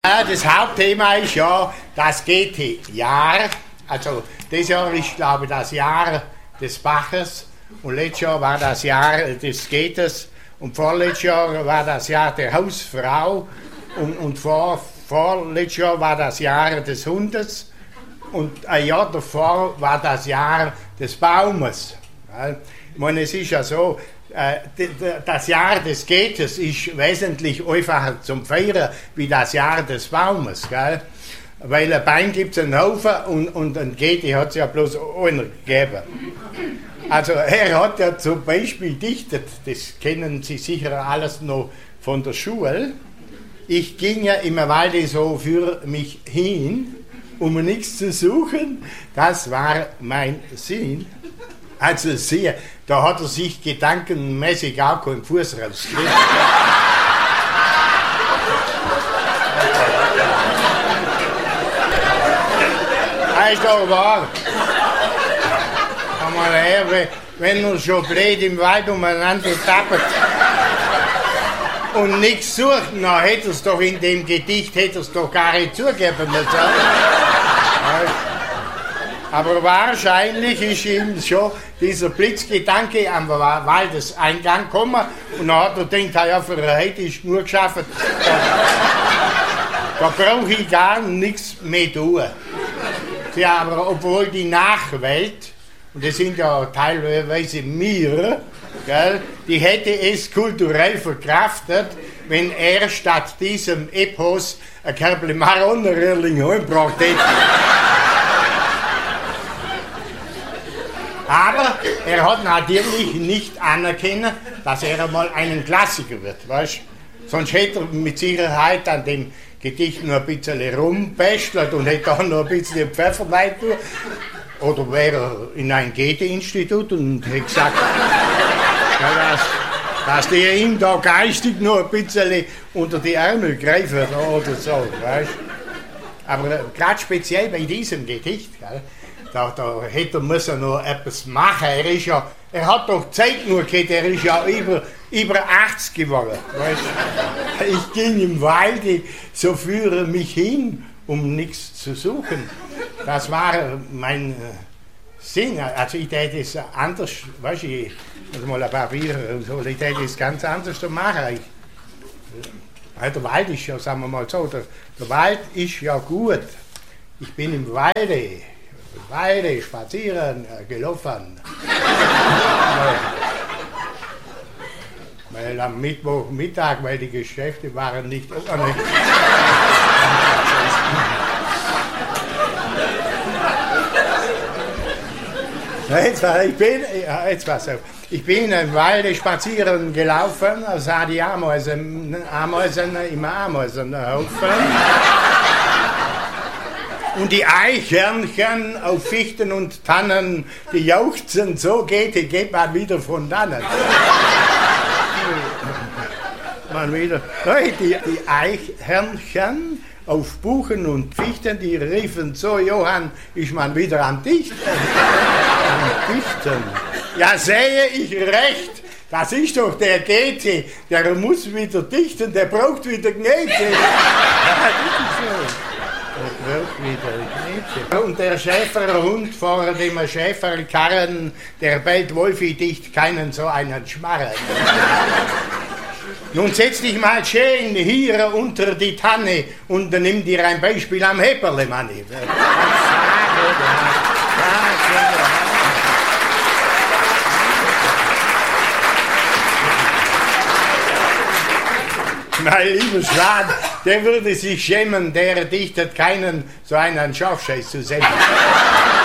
Das Hauptthema ist ja das Goethe-Jahr. Also, dieses Jahr ist, glaube ich, das Jahr des Baches und letztes Jahr war das Jahr des Goethes und vorletztes Jahr war das Jahr der Hausfrau und vorletztes Jahr war das Jahr des Hundes und ein Jahr davor war das Jahr des Baumes. Ich meine, es ist ja so, das Jahr des Goethes ist wesentlich einfacher zum Feiern wie das Jahr des Baumes, gell? Weil ein Baum gibt es einen Haufen und ein Goethe hat es ja bloß einer gegeben. Also er hat ja zum Beispiel dichtet, das kennen Sie sicher alles noch von der Schule. Ich ging ja im Walde so für mich hin, um nichts zu suchen, das war mein Sinn. Also sehr, da hat er sich gedankenmäßig auch keinen Fuß rausgekriegt. Das ist doch wahr. Komm mal her, wenn er schon blöd im Wald umeinander tappert und nichts sucht, dann hätte er es doch in dem Gedicht doch gar nicht zugeben müssen. Aber wahrscheinlich ist ihm schon dieser Blitzgedanke am Waldeseingang gekommen und dann hat er gedacht, ja, für heute ist nur geschafft. Da brauche ich gar nichts mehr tun. Ja, aber obwohl die Nachwelt, und das sind ja teilweise wir, gell, die hätte es kulturell verkraftet, wenn er statt diesem Epos ein Körble Maronnerröhrling heimgebracht hätte. Aber er hat natürlich nicht anerkennen, dass er einmal einen Klassiker wird, weißt? Sonst hätte er mit Sicherheit an dem Gedicht noch ein bisschen rumbestelt und hätte dann noch ein bisschen Pfeffer rein tun. Oder wäre er in ein Goethe-Institut und hätte gesagt, ja, dass der ihm da geistig noch ein bisschen unter die Ärmel greifen oder so, weißt? Aber gerade speziell bei diesem Gedicht, gell, da hätte er müssen noch etwas machen. Er hat doch Zeit nur gehabt, er ist ja über 80 geworden. Weißt? Ich ging im Walde, so führe mich hin, um nichts zu suchen. Das war mein Sinn. Also ich täte es anders, weißt du, ich muss mal ein Papier und so, ich täte es ganz anders machen. Der Wald ist ja, sagen wir mal so, der Wald ist ja gut. Ich bin im Walde spazieren gelaufen. Weil am Mittwochmittag, weil die Geschäfte waren nicht offen. Ich bin im Walde spazieren gelaufen, sah die Ameisen im Ameisenhaufen. Und die Eichhörnchen auf Fichten und Tannen, die jauchzen so, geht man wieder von dannen. Man wieder. Die Eichhörnchen auf Buchen und Fichten, die riefen so, Johann, ist man wieder am Dichten. Am Dichten. Ja, sehe ich recht. Das ist doch der Goethe, der muss wieder dichten, der braucht wieder Gnete. Ja, das ist so. Und der Schäferhund vor dem Schäferkarren, der bellt Wolfi dicht keinen so einen Schmarren. Nun setz dich mal schön hier unter die Tanne und nimm dir ein Beispiel am Heperlemanni. Mein lieber Schwan, der würde sich schämen, der dichtet keinen so einen Schafscheiß zu senden.